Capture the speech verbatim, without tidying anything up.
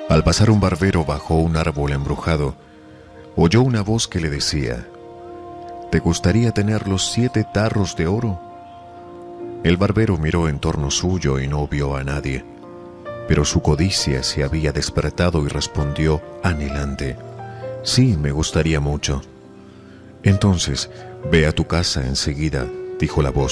Al pasar un barbero bajo un árbol embrujado, oyó una voz que le decía: ¿te gustaría tener los siete tarros de oro? El barbero miró en torno suyo y no vio a nadie, pero su codicia se había despertado y respondió anhelante: sí, me gustaría mucho. Entonces, ve a tu casa enseguida, dijo la voz.